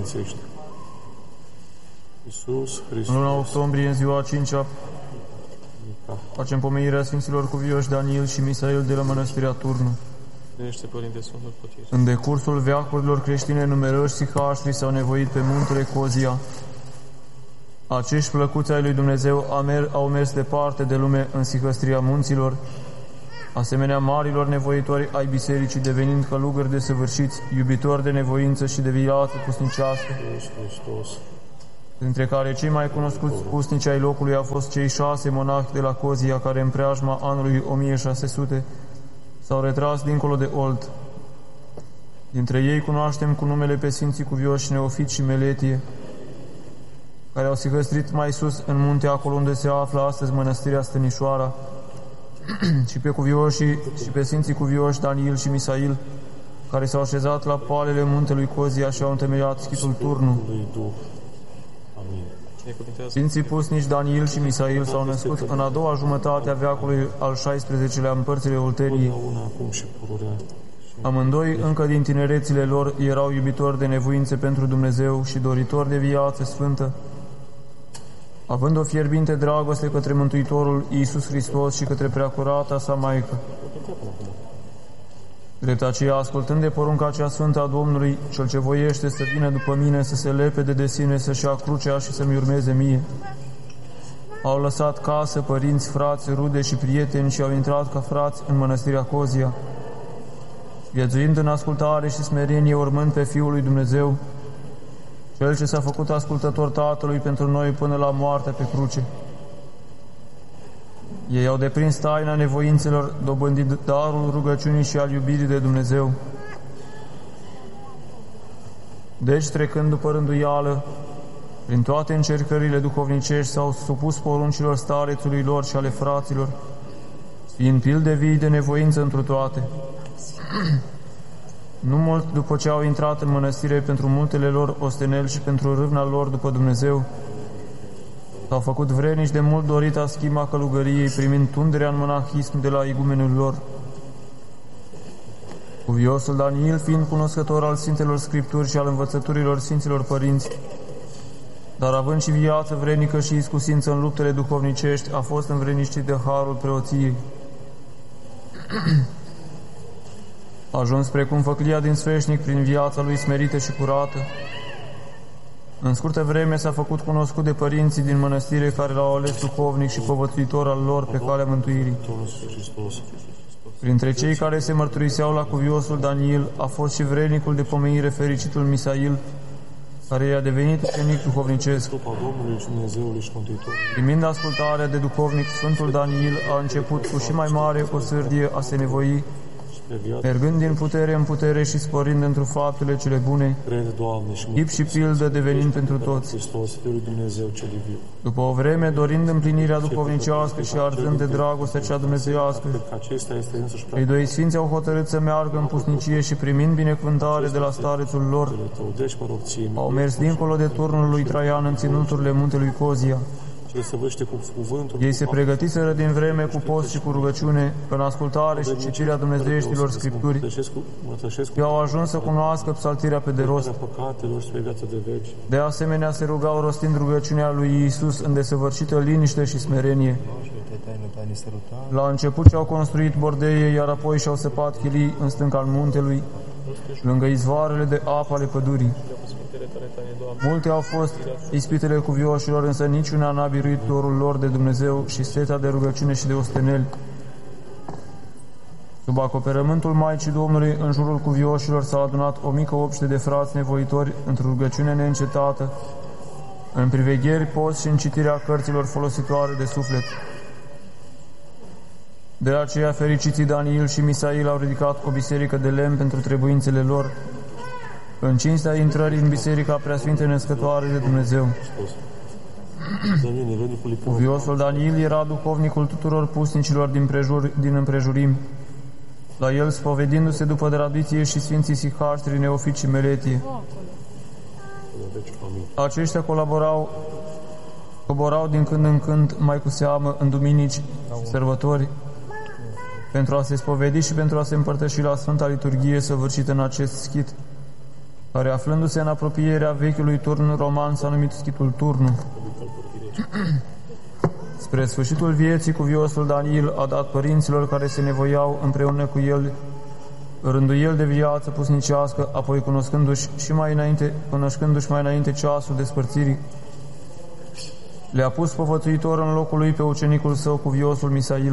mărturisește. Iisus Hristos. În luna octombrie, în ziua 5-a, facem pomenirea Sfinților Cuvioși Daniil și Misail de la Mănăstirea Turnu. În decursul veacurilor creștine, numeroși sihaștri s-au nevoit pe muntele Cozia. Acești plăcuți ai lui Dumnezeu au mers departe de lume în sihăstria munților, asemenea marilor nevoitori ai bisericii, devenind călugări desăvârșiți, iubitori de nevoință și de viață pusnicească, dintre care cei mai cunoscuți pusnici ai locului au fost cei 6 monahi de la Cozia, care în preajma anului 1600 s-au retras dincolo de Olt. Dintre ei cunoaștem cu numele pe Sfinții Cuvioși Neofit și Meletie, care au sihăstrit mai sus în munte, acolo unde se află astăzi Mănăstirea Stănișoara, și pe cuvioșii și pe Sfinții Cuvioși Daniil și Misail, care s-au așezat la palele muntelui Cozia și au întemeiat schitul Turnu. Sfinții pusnici Daniil și Misail s-au născut în a doua jumătate a veacului al XVI-lea în părțile Olteniei. Amândoi, încă din tinerețile lor, erau iubitori de nevoințe pentru Dumnezeu și doritori de viață sfântă, având o fierbinte dragoste către Mântuitorul Iisus Hristos și către preacurata sa Maică. Drept aceea, ascultând de porunca cea sfântă a Domnului, cel ce voiește să vină după mine, să se lepede de sine, să-și ia crucea și să-mi urmeze mie, au lăsat casă, părinți, frați, rude și prieteni și au intrat ca frați în Mănăstirea Cozia, viețuind în ascultare și smerenie, urmând pe Fiul lui Dumnezeu, Cel ce s-a făcut ascultător Tatălui pentru noi până la moartea pe cruce. Ei au deprins taina nevoințelor, dobândind darul rugăciunii și al iubirii de Dumnezeu. Deci, trecând după rânduială, prin toate încercările duhovnicești, s-au supus poruncilor starețului lor și ale fraților, fiind pilde vii de nevoință întru toate. Nu mult după ce au intrat în mănăstire, pentru multele lor osteneli și pentru râvna lor după Dumnezeu, s-au făcut vrednici de mult dorita schima călugăriei, primind tunderea în monahism de la igumenul lor. Cuviosul Daniil, fiind cunoscător al Sfintelor Scripturi și al învățăturilor Sfinților Părinți, dar având și viață vrednică și iscusință în luptele duhovnicești, a fost învrednicit de harul preoției. A ajuns precum făclia din sfeșnic prin viața lui smerită și curată. În scurtă vreme s-a făcut cunoscut de părinții din mănăstire, care l-au ales duhovnic și povățuitor al lor pe calea mântuirii. Printre cei care se mărturiseau la cuviosul Daniil a fost și vrednicul de pomenire, fericitul Misail, care i-a devenit ucenic duhovnicesc. Primind ascultarea de duhovnic, Sfântul Daniil a început cu și mai mare o sârdie a se nevoi, mergând din putere în putere și sporind într-o faptele cele bune, chip și pildă devenind pentru toți. După o vreme, dorind împlinirea duhovnicească și arzând de dragostea cea dumnezeiască, cei doi sfinți au hotărât să meargă în pusnicie și, primind binecuvântare de la starețul lor, au mers dincolo de turnul lui Traian în ținuturile muntelui Cozia. Ei se pregătiseră din vreme cu post și cu rugăciune, în ascultare și citirea dumnezeieștilor Scripturi, și au ajuns să cunoască psaltirea pe de rost. De asemenea, se rugau rostind rugăciunea lui Iisus în desăvârșită liniște și smerenie. La început și-au construit bordeie, iar apoi și-au săpat chilii în stânca muntelui, lângă izvoarele de apă ale pădurii. Multe au fost ispitele cuvioșilor, însă niciuna n-a biruit dorul lor de Dumnezeu și seta de rugăciune și de osteneli. Sub acoperământul Maicii Domnului, în jurul cuvioșilor, s-a adunat o mică obște de frați nevoitori într-o rugăciune neîncetată, în privegheri, post și în citirea cărților folositoare de suflet. De aceea, fericiții Daniil și Misail au ridicat o biserică de lemn pentru trebuințele lor, în cinstea intrării în Biserica Preasfinte Născătoare de Dumnezeu. Cuviosul Daniil era duhovnicul tuturor pusnicilor din împrejurim, la el spovedindu-se după tradiție și sfinții sihaștri Neofit și Meletie. Aceștia coborau din când în când, mai cu seamă în duminici, sărbători, pentru a se spovedi și pentru a se împărtăși la Sfânta Liturghie săvârșită în acest schit. care aflându-se în apropierea vechiului turn roman s-a numit Schitul Turnu. Spre sfârșitul vieții, cuviosul Daniel a dat părinților care se nevoiau împreună cu el rânduiel de viață pusnicească, apoi cunoscându-și mai înainte ceasul despărțirii, le-a pus povățuitor în locul lui pe ucenicul său, cuviosul Misail.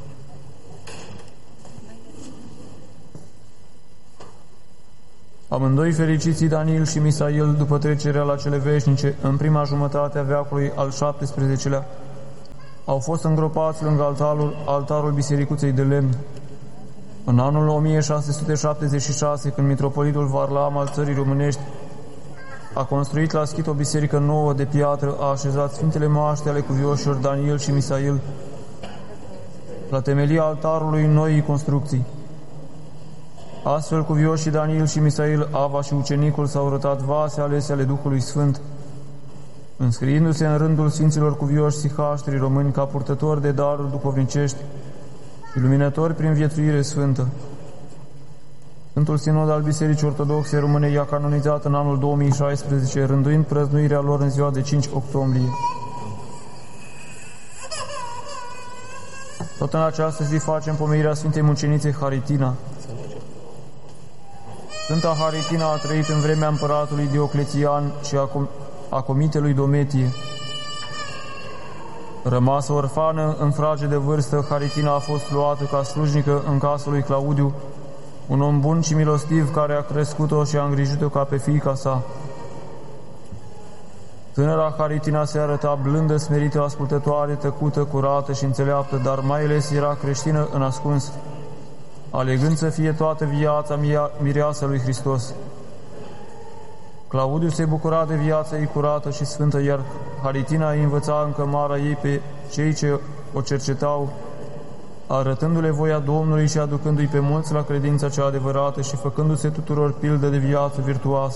Amândoi fericiții, Daniel și Misail, după trecerea la cele veșnice, în prima jumătate a veacului al 17-lea, au fost îngropați lângă altarul bisericuței de lemn. În anul 1676, când mitropolitul Varlam al țării românești a construit la Schit o biserică nouă de piatră, a așezat sfintele moaște ale cuvioșilor Daniel și Misail la temelia altarului noii construcții. Astfel, cuvioșii Daniel și Misail, Ava și ucenicul, s-au arătat vase alese ale Duhului Sfânt, înscriindu-se în rândul sfinților cuvioși sihaștri români ca purtători de daruri duhovnicești, iluminători prin viețuire sfântă. Sfântul Sinod al Bisericii Ortodoxe Române i-a canonizat în anul 2016, rânduind prăznuirea lor în ziua de 5 octombrie. Tot în această zi facem pomenirea Sfintei Mucenițe Haritina. Sfânta Haritina a trăit în vremea împăratului Dioclețian și a comitelui Dometie. Rămasă orfană în frage de vârstă, Haritina a fost luată ca slujnică în casa lui Claudiu, un om bun și milostiv care a crescut-o și a îngrijit-o ca pe fiica sa. Tânăra Haritina se arăta blândă, smerită, ascultătoare, tăcută, curată și înțeleaptă, dar mai ales era creștină în ascuns, alegând să fie toată viața mireasa lui Hristos. Claudiu se bucura de viața ei curată și sfântă, iar Haritina îi învăța în cămara ei pe cei ce o cercetau, arătându-le voia Domnului și aducându-i pe mulți la credința cea adevărată și făcându-se tuturor pildă de viață virtuoasă.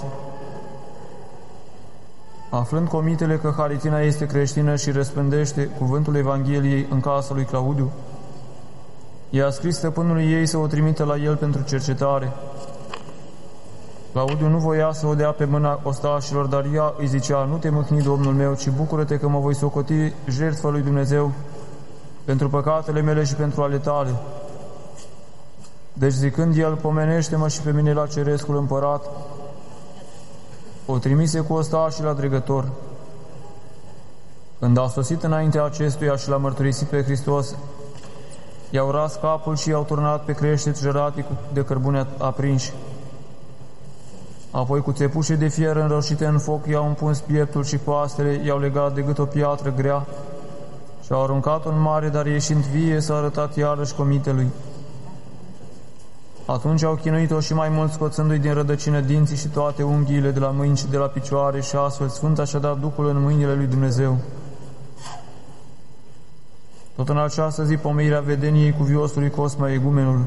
Aflând comitele că Haritina este creștină și răspândește cuvântul Evangheliei în casa lui Claudiu, i-a scris stăpânului ei să o trimită la el pentru cercetare. Claudiu nu voia să o dea pe mâna ostașilor, dar ea îi zicea: nu te mâhni, Domnul meu, ci bucură-te că mă voi socoti jertfa lui Dumnezeu pentru păcatele mele și pentru ale tale. Deci zicând el: pomenește-mă și pe mine la cerescul împărat, o trimise cu ostașii la dregător. Când a sosit înaintea acestuia și l-a mărturisit pe Hristos, i-au ras capul și i-au turnat pe creșteți jăratii de cărbune aprinși. Apoi cu țepușe de fier înroșite în foc i-au împuns pieptul și coastele, i-au legat de gât o piatră grea și au aruncat-o în mare, dar ieșind vie s-a arătat iarăși comitelui. Atunci au chinuit-o și mai mult, scoțându-i din rădăcină dinții și toate unghiile de la mâini și de la picioare, și astfel Sfânta și-a dat Duhul în mâinile lui Dumnezeu. Tot în această zi, pomenirea vedeniei cuviosului Cosma Egumenul.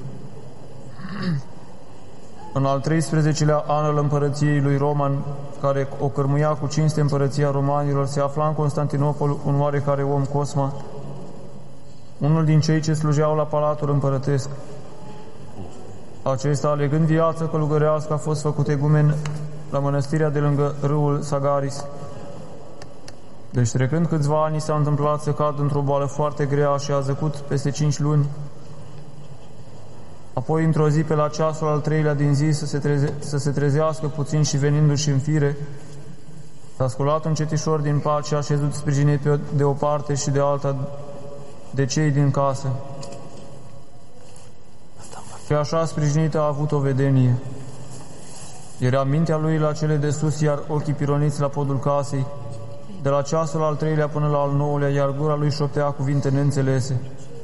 În al 13-lea an al împărăției lui Roman, care o cărmuia cu cinste împărăția romanilor, se afla în Constantinopol un oarecare om, Cosma, unul din cei ce slujeau la palatul împărătesc. Acesta, alegând viață călugărească, a fost făcut egumen la mănăstirea de lângă râul Sagaris. Deci, trecând câțiva ani, s-a întâmplat să cadă într-o boală foarte grea și a zăcut peste 5 luni. Apoi, într-o zi, pe la ceasul al 3-lea din zi, să se trezească puțin și venindu-și în fire, s-a sculat încetișor din pat și a șezut sprijinit de o parte și de alta de cei din casă. Și așa sprijinită a avut o vedenie. Era mintea lui la cele de sus, iar ochii pironiți la podul casei, de la ceasul al 3-lea până la al 9-lea, iar gura lui șoptea cuvinte neînțelese.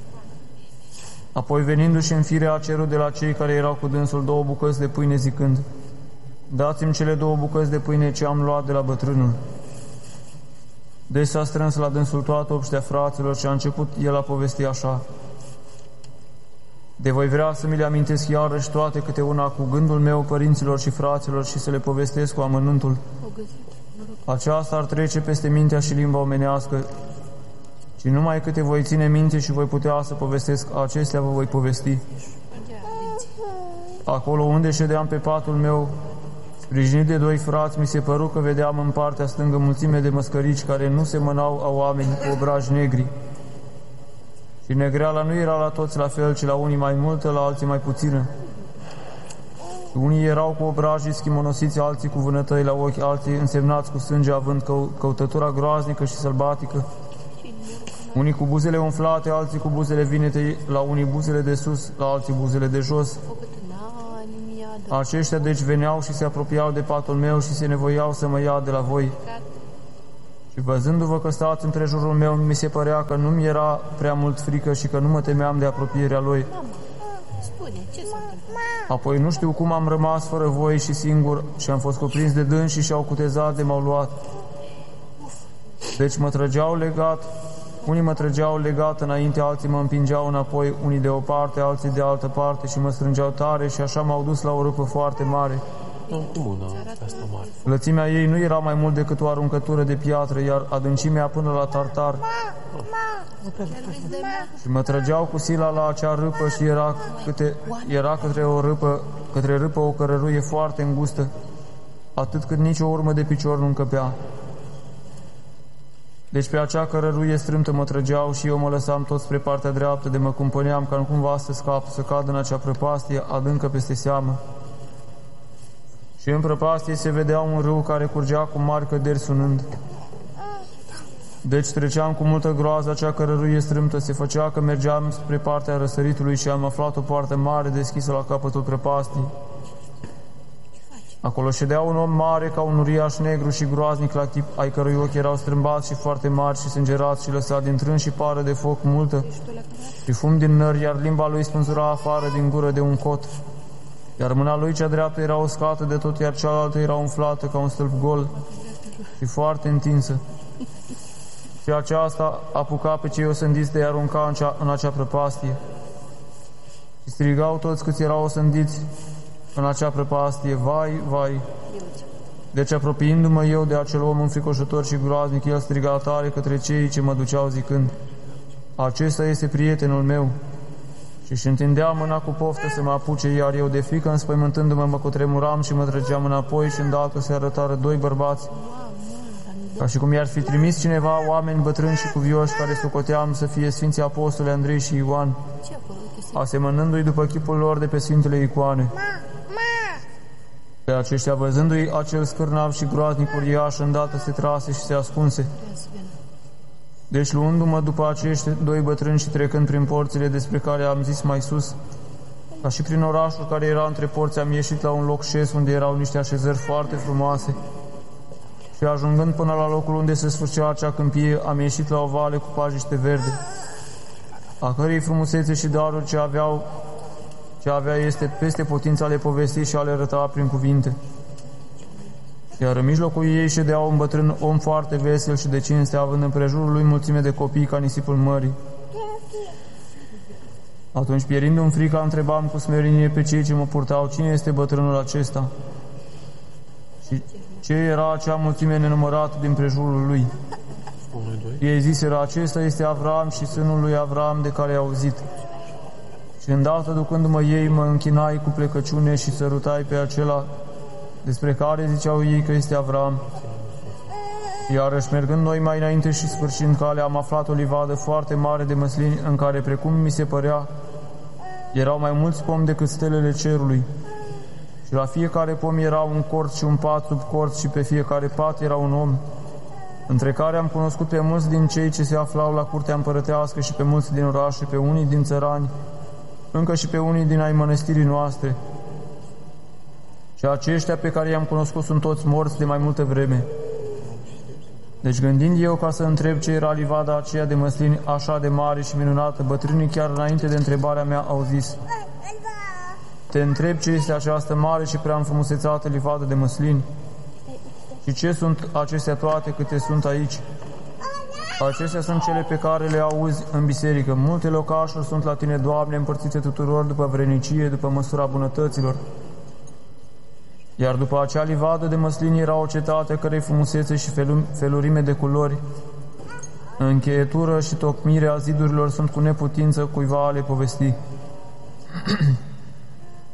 Apoi, venindu-și în fire, a cerut de la cei care erau cu dânsul 2 bucăți de pâine, zicând: dați-mi cele 2 bucăți de pâine ce am luat de la bătrânul. Deci s-a strâns la dânsul toată obștea fraților și a început el a povesti așa: de voi vrea să mi le amintesc iarăși toate câte una cu gândul meu părinților și fraților și să le povestesc cu amănuntul. Aceasta ar trece peste mintea și limba omenească, și numai câte voi ține minte și voi putea să povestesc, acestea vă voi povesti. Acolo unde ședeam pe patul meu, Sprijinit de doi frați, mi se păru că vedeam în partea stângă mulțime de măscărici care nu semănau a oameni cu obraji negri. Și negreala nu era la toți la fel, ci la unii mai multă, la alții mai puțină. Unii erau cu obrajii schimonosiți, alții cu vânătăi la ochi, alții însemnați cu sânge, având căutătura groaznică și sălbatică. Unii cu buzele umflate, alții cu buzele vinete, la unii buzele de sus, la alții buzele de jos. Aceștia deci veneau și se apropiau de patul meu și se nevoiau să mă ia de la voi. Și văzându-vă că stați împrejurul meu, mi se părea că nu-mi era prea mult frică și că nu mă temeam de apropierea lui. Apoi nu știu cum am rămas fără voi și singur și am fost cuprins de dânsi și au cutezat de m-au luat. Deci mă trăgeau legat, unii mă trăgeau legat înainte, alții mă împingeau înapoi, unii de o parte, alții de altă parte și mă strângeau tare și așa m-au dus la o râpă foarte mare. Lățimea ei nu era mai mult decât o aruncătură de piatră, iar adâncimea până la tartar. Și mă trăgeau cu sila la acea râpă și era către râpă o cărăruie foarte îngustă, atât cât nici o urmă de picior nu încăpea. Deci pe acea cărăruie strâmtă mă trăgeau și eu mă lăsam tot spre partea dreaptă, de mă cumpăneam ca nu cumva să scap, să cad în acea prăpastie adâncă peste seamă. Și în prăpastie se vedea un râu care curgea cu mari căderi sunând. Deci treceam cu multă groază acea cărăruie strâmtă, se făcea că mergeam spre partea răsăritului și am aflat o poartă mare deschisă la capătul prăpastiei. Acolo ședea un om mare ca un uriaș negru și groaznic la chip, ai cărui ochi erau strâmbați și foarte mari și sângerați și lăsat din trân și pară de foc multă și fum din nări, iar limba lui spânzura afară din gură de un cot. Iar mâna lui cea dreaptă era uscată de tot, iar cealaltă era umflată ca un stâlp gol și foarte întinsă. Și aceasta apuca pe cei osândiți de a arunca în acea prăpastie. Și strigau toți câți erau osândiți în acea prăpastie, vai, vai! Deci apropiindu-mă eu de acel om înfricoșător și groaznic, el striga tare către cei ce mă duceau zicând, acesta este prietenul meu. Și întindea mâna cu poftă să mă apuce, iar eu de frică, înspăimântându-mă, mă cutremuram și mă trăgeam înapoi și îndată se arătară doi bărbați, ca și cum i-ar fi trimis cineva, oameni bătrâni și cuvioși, care socoteam să fie Sfinții Apostoli Andrei și Ioan, asemănându-i după chipul lor de pe Sfintele Icoane. Pe aceștia, văzându-i acel scârnav și groaznic uriaș, îndată se trase și se ascunse. Deci, luându-mă după acești doi bătrâni și trecând prin porțile despre care am zis mai sus, ca și prin orașul care era între porți, am ieșit la un loc șes unde erau niște așezări foarte frumoase și ajungând până la locul unde se sfârșea acea câmpie, am ieșit la o vale cu pajiște verde, a cărei frumusețe și daruri ce avea este peste putința ale povesti și a le arăta prin cuvinte. Iar în mijlocul ei ședea un bătrân om foarte vesel și de cinste, având împrejurul lui mulțime de copii ca nisipul mării. Atunci, pierindu în frică, întrebam cu smerenie pe cei ce mă purtau, cine este bătrânul acesta? Și ce era acea mulțime nenumărată din prejurul lui? Ei ziseră, acesta este Avram și sânul lui Avram de care ai auzit. Și îndată, ducându-mă ei, mă închinai cu plecăciune și sărutai pe acela despre care ziceau ei că este Avram. Iarăși, mergând noi mai înainte și sfârșind calea, am aflat o livadă foarte mare de măslini, în care, precum mi se părea, erau mai mulți pomi decât stelele cerului. Și la fiecare pom era un corț și un pat sub corț și pe fiecare pat era un om, între care am cunoscut pe mulți din cei ce se aflau la curtea împărătească și pe mulți din oraș și pe unii din țărani, încă și pe unii din ai mănăstirii noastre. Și aceștia pe care i-am cunoscut sunt toți morți de mai multă vreme. Deci, gândind eu ca să întreb ce era livada aceea de măslini așa de mare și minunată, bătrânii chiar înainte de întrebarea mea au zis, te întreb ce este această mare și prea înfrumusețată livadă de măslini? Și ce sunt acestea toate câte sunt aici? Acestea sunt cele pe care le auzi în biserică. Multe locașuri sunt la tine, Doamne, împărțite tuturor după vrenicie, după măsura bunătăților. Iar după acea livadă de măslini era o cetate cărei frumusețe și felurime de culori, încheietură și tocmirea zidurilor sunt cu neputință cuiva a le povesti.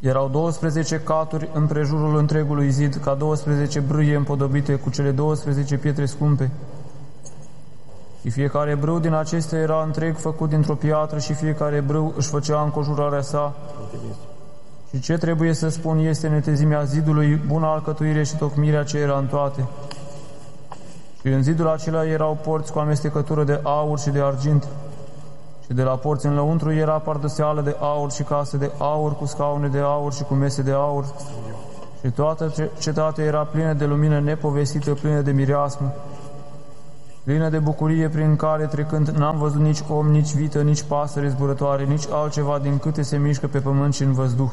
Erau 12 caturi împrejurul întregului zid, ca 12 brâie împodobite cu cele 12 pietre scumpe. Și fiecare brâu din acestea era întreg făcut dintr-o piatră și fiecare brâu își făcea înconjurarea sa. Și ce trebuie să spun este netezimea zidului, bună alcătuire și tocmirea ce era în toate. Și în zidul acela erau porți cu amestecătură de aur și de argint. Și de la porți în lăuntru era pardăseală de aur și case de aur cu scaune de aur și cu mese de aur. Și toată cetatea era plină de lumină nepovestită, plină de mireasmă, plină de bucurie, prin care trecând n-am văzut nici om, nici vită, nici pasăre zburătoare, nici altceva din câte se mișcă pe pământ și în văzduh.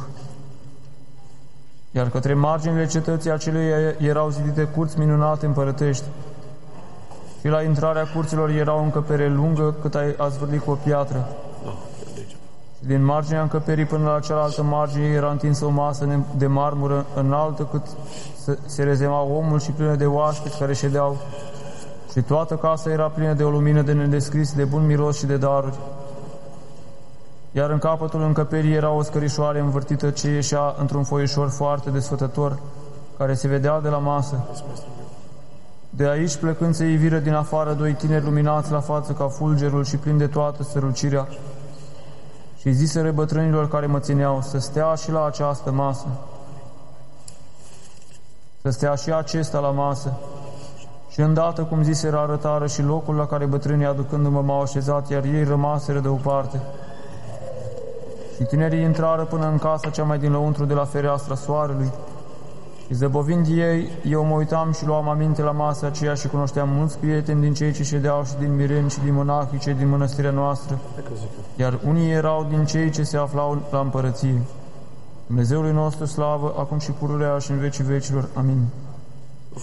Iar către marginile cetății acelei erau zidite curți minunate împărătești. Și la intrarea curților era o încăpere lungă cât a zvârlit cu o piatră. Și din marginea încăperii până la cealaltă margine era întinsă o masă de marmură înaltă cât se rezema omul și plină de oaspeți care ședeau. Și toată casa era plină de o lumină de nedescris, de bun miros și de daruri. Iar în capătul încăperii era o scărișoare învârtită ce ieșea într-un foișor foarte desfătător, care se vedea de la masă. De aici, plecând, se iviră din afară doi tineri luminați la față ca fulgerul și plini de toată strălucirea. Și ziseră bătrânilor care mă țineau să stea și la această masă. Să stea și acesta la masă. Și îndată, cum ziseră, arătară și locul la care bătrânii, aducându-mă, m-au așezat, iar ei rămaseră deoparte. Și tinerii intrară până în casa cea mai din lăuntru de la fereastra soarelui. Și zăbovind ei, eu mă uitam și luam aminte la masa aceea și cunoșteam mulți prieteni din cei ce ședeau și din mireni și din monahii cei din mănăstirea noastră, iar unii erau din cei ce se aflau la împărăție. Dumnezeului nostru slavă, acum și pururea și în vecii vecilor. Amin.